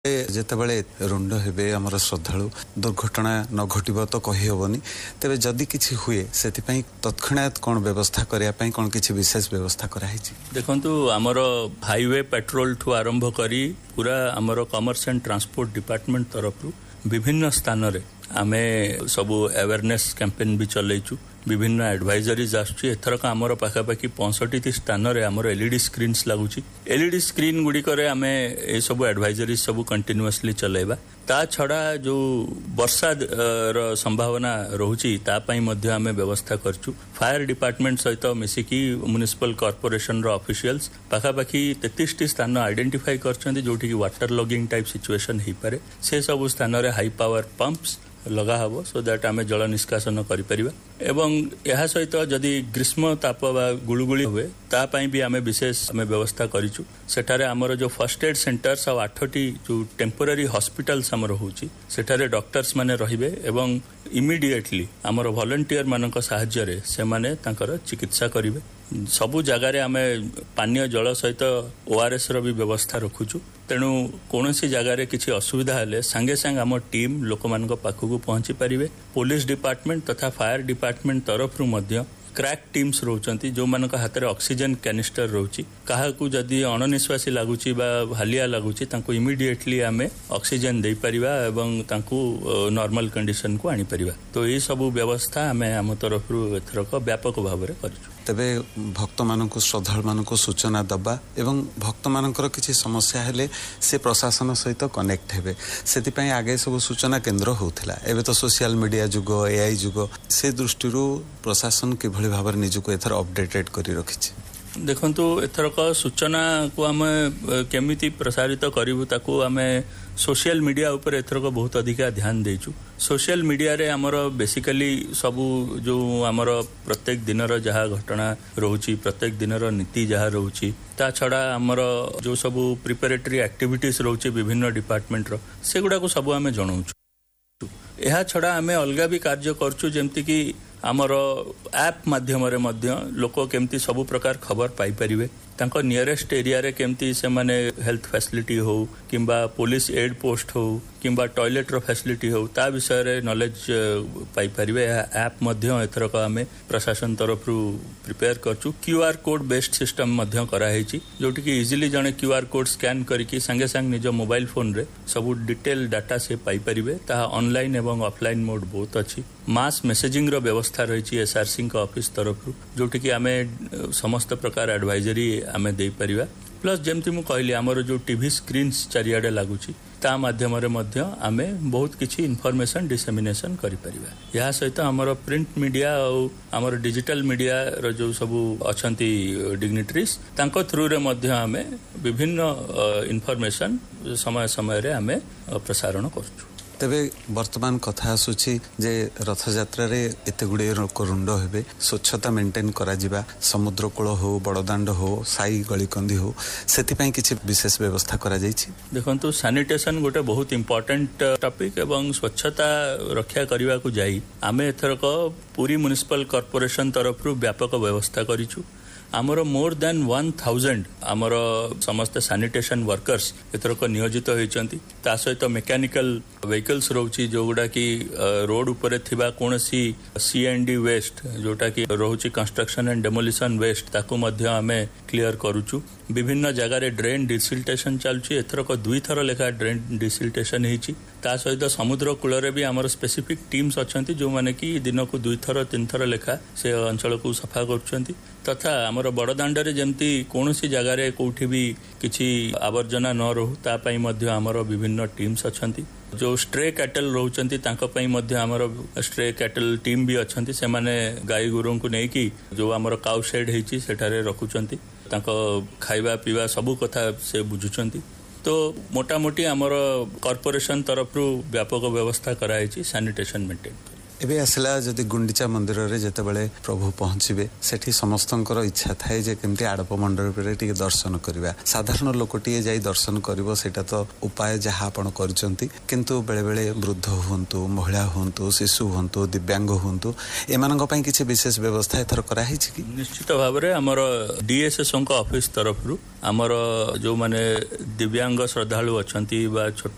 ଯେତେବେଳେ ରୁଣ୍ଡ ହେବେ ଆମର ଶ୍ରଦ୍ଧାଳୁ ଦୁର୍ଘଟଣା ନ ଘଟିବ ତ କହିହେବନି। ତେବେ ଯଦି କିଛି ହୁଏ ସେଥିପାଇଁ ତତ୍କ୍ଷଣାତ୍ କ'ଣ ବ୍ୟବସ୍ଥା କରିବା ପାଇଁ କ'ଣ କିଛି ବିଶେଷ ବ୍ୟବସ୍ଥା କରାହେଇଛି? ଦେଖନ୍ତୁ, ଆମର ହାଇୱେ ପେଟ୍ରୋଲଠୁ ଆରମ୍ଭ କରି ପୁରା ଆମର କମର୍ସ ଆଣ୍ଡ ଟ୍ରାନ୍ସପୋର୍ଟ ଡିପାର୍ଟମେଣ୍ଟ ତରଫରୁ ବିଭିନ୍ନ ସ୍ଥାନରେ ଆମେ ସବୁ ଆୱାରନେସ୍ କ୍ୟାମ୍ପେନ୍ ବି ଚଲେଇଛୁ। ବିଭିନ୍ନ ଆଡଭାଇଜରିଜ୍ ଆସୁଛି। ଏଥରକ ଆମର ପାଖାପାଖି 65ଟି ସ୍ଥାନରେ ଆମର ଏଲ୍ଇଡି ସ୍କ୍ରିନ୍ସ ଲାଗୁଛି। ଏଲ୍ଇଡି ସ୍କ୍ରିନ୍ ଗୁଡ଼ିକରେ ଆମେ ଏସବୁ ଆଡଭାଇଜରିଜ୍ ସବୁ କଣ୍ଟିନ୍ୟୁଅସଲି ଚଲେଇବା। ତା ଛଡ଼ା ଯେଉଁ ବର୍ଷାର ସମ୍ଭାବନା ରହୁଛି ତା ପାଇଁ ମଧ୍ୟ ଆମେ ବ୍ୟବସ୍ଥା କରିଛୁ। ଫାୟାର ଡିପାର୍ଟମେଣ୍ଟ ସହିତ ମିଶିକି ମ୍ୟୁନିସିପାଲ କର୍ପୋରେସନର ଅଫିସିଆଲ୍ସ ପାଖାପାଖି 33ଟି ସ୍ଥାନ ଆଇଡେଣ୍ଟିଫାଇ କରିଛନ୍ତି ଯେଉଁଠିକି ୱାଟର ଲଗିଂ ଟାଇପ୍ ସିଚୁଏସନ୍ ହେଇପାରେ। ସେସବୁ ସ୍ଥାନରେ ହାଇ ପାୱାର ପମ୍ପସ୍ ଲଗା ହେବ ସୋ ଦ୍ୟାଟ୍ ଆମେ ଜଳ ନିଷ୍କାସନ କରିପାରିବା। ଏବଂ ଏହା ସହିତ ଯଦି ଗ୍ରୀଷ୍ମ ତାପ ବା ଗୁଳୁଗୁଳି ହୁଏ ତା ପାଇଁ ବି ଆମେ ବିଶେଷ ବ୍ୟବସ୍ଥା କରିଛୁ। ସେଠାରେ ଆମର ଯେଉଁ ଫର୍ଷ୍ଟ ଏଡ୍ ସେଣ୍ଟର୍ସ ଆଉ 8ଟି ଯେଉଁ ଟେମ୍ପୋରାରୀ ହସ୍ପିଟାଲ୍ସ ଆମର ହେଉଛି ସେଠାରେ ଡକ୍ଟର୍ସ ମାନେ ରହିବେ ଏବଂ ଇମିଡିଏଟଲି ଆମର ଭଲେଣ୍ଟିୟର ମାନଙ୍କ ସାହାଯ୍ୟରେ ସେମାନେ ତାଙ୍କର ଚିକିତ୍ସା କରିବେ। ସବୁ ଜାଗାରେ ଆମେ ପାନୀୟ ଜଳ ସହିତ ORS ର ବି ବ୍ୟବସ୍ଥା ରଖୁଛୁ। ତେଣୁ କୌଣସି ଜାଗାରେ କିଛି ଅସୁବିଧା ହେଲେ ସାଙ୍ଗେ ସାଙ୍ଗେ ଆମ ଟିମ୍ ଲୋକମାନଙ୍କ ପାଖକୁ ପହଞ୍ଚି ପାରିବେ। ପୋଲିସ ଡିପାର୍ଟମେଣ୍ଟ ତଥା ଫାୟାର ଡିପାର୍ଟମେଣ୍ଟ ତରଫରୁ ମଧ୍ୟ କ୍ରାକ୍ ଟିମ୍ସ ରହୁଛନ୍ତି ଯେଉଁମାନଙ୍କ ହାତରେ ଅକ୍ସିଜେନ କ୍ୟାନିଷ୍ଟର ରହୁଛି। କାହାକୁ ଯଦି ଅଣନିଶ୍ୱାସୀ ଲାଗୁଛି ବା ହାଲିଆ ଲାଗୁଛି ତାଙ୍କୁ ଇମିଡିଏଟଲି ଆମେ ଅକ୍ସିଜେନ ଦେଇପାରିବା ଏବଂ ତାଙ୍କୁ ନର୍ମାଲ କଣ୍ଡିସନକୁ ଆଣିପାରିବା। ତ ଏହିସବୁ ବ୍ୟବସ୍ଥା ଆମେ ଆମ ତରଫରୁ ଏଥରକ ବ୍ୟାପକ ଭାବରେ କରିଛୁ। ତେବେ ଭକ୍ତମାନଙ୍କୁ ଶ୍ରଦ୍ଧାଳୁମାନଙ୍କୁ ସୂଚନା ଦେବା ଏବଂ ଭକ୍ତମାନଙ୍କର କିଛି ସମସ୍ୟା ହେଲେ ସେ ପ୍ରଶାସନ ସହିତ କନେକ୍ଟ ହେବେ, ସେଥିପାଇଁ ଆଗେ ସବୁ ସୂଚନା କେନ୍ଦ୍ର ହେଉଥିଲା। ଏବେ ତ ସୋସିଆଲ ମିଡ଼ିଆ ଯୁଗ, AI ଯୁଗ, ସେ ଦୃଷ୍ଟିରୁ ପ୍ରଶାସନ କିଭଳି ଭାବରେ ନିଜକୁ ଏଥର ଅପଡେଟେଡ୍ କରି ରଖିଛି? ଦେଖନ୍ତୁ, ଏଥରକ ସୂଚନାକୁ ଆମେ କେମିତି ପ୍ରସାରିତ କରିବୁ ତାକୁ ଆମେ ସୋସିଆଲ ମିଡ଼ିଆ ଉପରେ ଏଥରକ ବହୁତ ଅଧିକା ଧ୍ୟାନ ଦେଇଛୁ। ସୋସିଆଲ ମିଡ଼ିଆରେ ଆମର ବେସିକାଲି ସବୁ ଯେଉଁ ଆମର ପ୍ରତ୍ୟେକ ଦିନର ଯାହା ଘଟଣା ରହୁଛି, ପ୍ରତ୍ୟେକ ଦିନର ନୀତି ଯାହା ରହୁଛି, ତା ଛଡ଼ା ଆମର ଯେଉଁ ସବୁ ପ୍ରିପାରେଟରୀ ଆକ୍ଟିଭିଟିସ୍ ରହୁଛି ବିଭିନ୍ନ ଡିପାର୍ଟମେଣ୍ଟର ସେଗୁଡ଼ାକୁ ସବୁ ଆମେ ଜଣାଉଛୁ। ଏହା ଛଡ଼ା ଆମେ ଅଲଗା ବି କାର୍ଯ୍ୟ କରୁଛୁ, ଯେମିତିକି ଆମର ଆପ୍ ମାଧ୍ୟମରେ ମଧ୍ୟ ଲୋକ କେମିତି ସବୁ ପ୍ରକାର ଖବର ପାଇପାରିବେ। ତାଙ୍କ ନିୟରେଷ୍ଟ ଏରିଆରେ କେମିତି ସେମାନେ ହେଲ୍ଥ ଫ୍ୟାସିଲିଟି ହେଉ କିମ୍ବା ପୋଲିସ ଏଡ୍ ପୋଷ୍ଟ ହେଉ କିମ୍ବା ଟଏଲେଟ୍ର ଫ୍ୟାସିଲିଟି ହେଉ ତା ବିଷୟରେ ନଲେଜ ପାଇପାରିବେ। ଏହା ଆପ୍ ମଧ୍ୟ ଏଥରକ ଆମେ ପ୍ରଶାସନ ତରଫରୁ ପ୍ରିପେୟାର କରୁଛୁ। QR କୋଡ୍ ବେସ୍ଡ ସିଷ୍ଟମ ମଧ୍ୟ କରାହେଇଛି, ଯେଉଁଠିକି ଇଜିଲି ଜଣେ QR କୋଡ୍ ସ୍କାନ୍ କରିକି ସାଙ୍ଗେ ସାଙ୍ଗେ ନିଜ ମୋବାଇଲ ଫୋନରେ ସବୁ ଡିଟେଲ ଡାଟା ସେ ପାଇପାରିବେ। ତାହା ଅନଲାଇନ୍ ଏବଂ ଅଫଲାଇନ୍ ମୋଡ୍ ବହୁତ ଅଛି। ମାସ୍ ମେସେଜିଂର ବ୍ୟବସ୍ଥା ରହିଛି SRCଙ୍କ ଅଫିସ ତରଫରୁ, ଯେଉଁଠିକି ଆମେ ସମସ୍ତ ପ୍ରକାର ଆଡଭାଇଜରୀ ଆମେ ଦେଇପାରିବା। ପ୍ଲସ୍ ଯେମିତି ମୁଁ କହିଲି ଆମର ଯେଉଁ ଟିଭି ସ୍କ୍ରିନ୍ସ ଚାରିଆଡ଼େ ଲାଗୁଛି ତା ମାଧ୍ୟମରେ ମଧ୍ୟ ଆମେ ବହୁତ କିଛି ଇନଫର୍ମେସନ୍ ଡିସେମିନେସନ୍ କରିପାରିବା। ଏହା ସହିତ ଆମର ପ୍ରିଣ୍ଟ ମିଡ଼ିଆ ଆଉ ଆମର ଡିଜିଟାଲ ମିଡ଼ିଆର ଯେଉଁ ସବୁ ଅଛନ୍ତି ଡିଗ୍ନିଟରିଜ୍ ତାଙ୍କ ଥ୍ରୁରେ ମଧ୍ୟ ଆମେ ବିଭିନ୍ନ ଇନଫର୍ମେସନ୍ ସମୟ ସମୟରେ ଆମେ ପ୍ରସାରଣ କରୁଛୁ। ତେବେ ବର୍ତ୍ତମାନ କଥା ଆସୁଛି ଯେ ରଥଯାତ୍ରାରେ ଏତେ ଗୁଡ଼ିଏ ଲୋକ ରୁଣ୍ଡ ହେବେ, ସ୍ୱଚ୍ଛତା ମେଣ୍ଟେନ୍ କରାଯିବା, ସମୁଦ୍ର କୂଳ ହେଉ, ବଡ଼ଦାଣ୍ଡ ହେଉ, ସାଇ ଗଳିକନ୍ଦି ହେଉ, ସେଥିପାଇଁ କିଛି ବିଶେଷ ବ୍ୟବସ୍ଥା କରାଯାଇଛି? ଦେଖନ୍ତୁ, ସାନିଟେସନ୍ ଗୋଟେ ବହୁତ ଇମ୍ପୋର୍ଟାଣ୍ଟ ଟପିକ୍ ଏବଂ ସ୍ୱଚ୍ଛତା ରକ୍ଷା କରିବାକୁ ଯାଇ ଆମେ ଏଥରକ ପୁରୀ ମ୍ୟୁନିସିପାଲ କର୍ପୋରେସନ ତରଫରୁ ବ୍ୟାପକ ବ୍ୟବସ୍ଥା କରିଛୁ। ଆମର ମୋର୍ ଦ୍ୟାନ୍ 1000 ଆମର ସମସ୍ତେ ସାନିଟେସନ୍ ୱାର୍କର୍ସ ଏଥରକ ନିୟୋଜିତ ହୋଇଛନ୍ତି। ତା ସହିତ ମେକାନିକାଲ ଭେହିକଲ୍ସ ରହୁଛି ଯେଉଁଗୁଡ଼ାକି ରୋଡ୍ ଉପରେ ଥିବା କୌଣସି C&D ୱେଷ୍ଟ ଯେଉଁଟାକି ରହୁଛି କନଷ୍ଟ୍ରକ୍ସନ୍ ଆଣ୍ଡ ଡେମୋଲିସନ୍ ୱେଷ୍ଟ ତାକୁ ମଧ୍ୟ ଆମେ କ୍ଲିୟର କରୁଛୁ। ବିଭିନ୍ନ ଜାଗାରେ ଡ୍ରେନ୍ ଡିସିଲ୍ଟେସନ୍ ଚାଲୁଛି। ଏଥରକ 2 ଥର ଲେଖା ଡ୍ରେନ୍ ଡିସିଲ୍ଟେସନ୍ ହେଇଛି। ତା ସହିତ ସମୁଦ୍ର କୂଳରେ ବି ଆମର ସ୍ପେସିଫିକ୍ ଟିମ୍ସ ଅଛନ୍ତି ଯେଉଁମାନେ କି ଦିନକୁ 2 ଥର 3 ଥର ଲେଖା ସେ ଅଞ୍ଚଳକୁ ସଫା କରୁଛନ୍ତି। ତଥା ଆମର ବଡ଼ଦାଣ୍ଡରେ ଯେମିତି କୌଣସି ଜାଗାରେ କେଉଁଠି ବି କିଛି ଆବର୍ଜନା ନ ରହୁ ତା ପାଇଁ ମଧ୍ୟ ଆମର ବିଭିନ୍ନ ଟିମ୍ସ ଅଛନ୍ତି। ଯେଉଁ ଷ୍ଟ୍ରେ କ୍ୟାଟେଲ ରହୁଛନ୍ତି ତାଙ୍କ ପାଇଁ ମଧ୍ୟ ଆମର ଷ୍ଟ୍ରେ କ୍ୟାଟେଲ ଟିମ୍ ବି ଅଛନ୍ତି। ସେମାନେ ଗାଈ ଗୋରୁଙ୍କୁ ନେଇକି ଯେଉଁ ଆମର କାଉ ସେଡ୍ ହେଇଛି ସେଠାରେ ରଖୁଛନ୍ତି। ତାଙ୍କ ଖାଇବା ପିଇବା ସବୁ କଥା ସେ ବୁଝୁଛନ୍ତି। ତ ମୋଟାମୋଟି ଆମର କର୍ପୋରେସନ ତରଫରୁ ବ୍ୟାପକ ବ୍ୟବସ୍ଥା କରାଯାଇଛି ସାନିଟେସନ୍ ମେଣ୍ଟେନ୍। ଏବେ ଆସିଲା ଯଦି ଗୁଣ୍ଡିଚା ମନ୍ଦିରରେ ଯେତେବେଳେ ପ୍ରଭୁ ପହଞ୍ଚିବେ ସେଠି ସମସ୍ତଙ୍କର ଇଚ୍ଛା ଥାଏ ଯେ କେମିତି ଆଡ଼ପ ମଣ୍ଡପରେ ଟିକେ ଦର୍ଶନ କରିବା। ସାଧାରଣ ଲୋକଟିଏ ଯାଇ ଦର୍ଶନ କରିବ ସେଇଟା ତ ଉପାୟ ଯାହା ଆପଣ କରିଛନ୍ତି, କିନ୍ତୁ ବେଳେବେଳେ ବୃଦ୍ଧ ହୁଅନ୍ତୁ, ମହିଳା ହୁଅନ୍ତୁ, ଶିଶୁ ହୁଅନ୍ତୁ, ଦିବ୍ୟାଙ୍ଗ ହୁଅନ୍ତୁ, ଏମାନଙ୍କ ପାଇଁ କିଛି ବିଶେଷ ବ୍ୟବସ୍ଥା ଏଥର କରାହେଇଛି କି? ନିଶ୍ଚିତ ଭାବରେ ଆମର DSSOଙ୍କ ଅଫିସ ତରଫରୁ ଆମର ଯେଉଁମାନେ ଦିବ୍ୟାଙ୍ଗ ଶ୍ରଦ୍ଧାଳୁ ଅଛନ୍ତି ବା ଛୋଟ